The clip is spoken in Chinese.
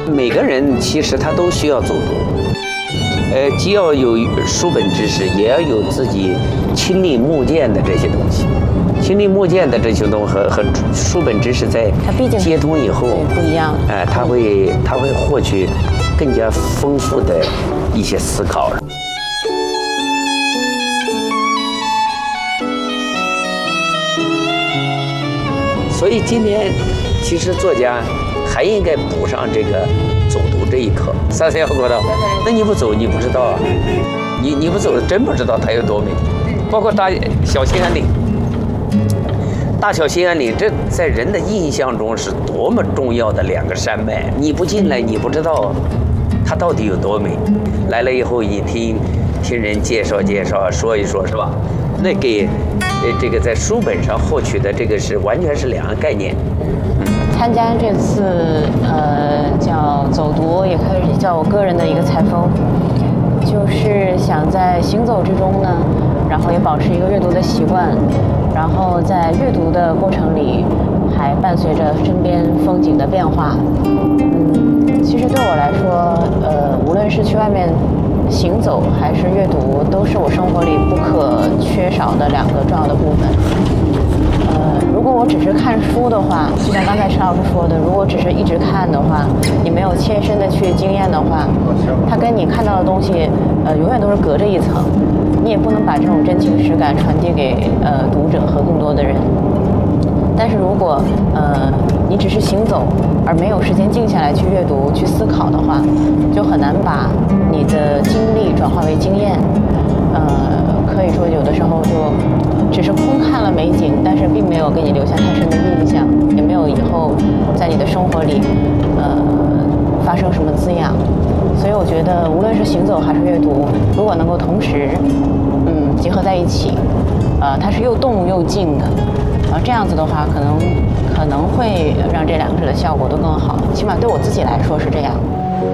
每个人其实他都需要走读，既要有书本知识，也要有自己亲历目见的这些东西。亲历目见的这些东西和书本知识在接通以后不一样。 他会获取更加丰富的一些思考。所以今天其实作家还应该补上这个走读这一课。341国道，那你不走你不知道啊，你不走真不知道它有多美。包括大小兴安岭。大小兴安岭，这在人的印象中是多么重要的两个山脉。你不进来，你不知道它到底有多美。来了以后，你听人介绍，说一说，是吧？那给这个在书本上获取的这个是完全是两个概念。 参加这次叫走读，也可以叫我个人的一个采风，就是想在行走之中呢，然后也保持一个阅读的习惯。然后在阅读的过程里，还伴随着身边风景的变化。其实对我来说，无论是去外面行走还是阅读，都是我生活里不可缺少的两个重要的部分。如果我只是看书的话，就像刚才陈老师说的，如果只是一直看的话，你没有切身的去经验的话，它跟你看到的东西，永远都是隔着一层。你也不能把这种真情实感传递给读者和更多的人。但是如果你只是行走而没有时间静下来去阅读、去思考的话，就很难把你的经历转化为经验。可以说有的时候就只是空看了美景，但是并没有给你留下太深的印象，也没有以后在你的生活里发生什么滋养。所以我觉得，无论是行走还是阅读，如果能够同时，结合在一起，它是又动又静的，这样子的话，可能会让这两者的效果都更好。起码对我自己来说是这样。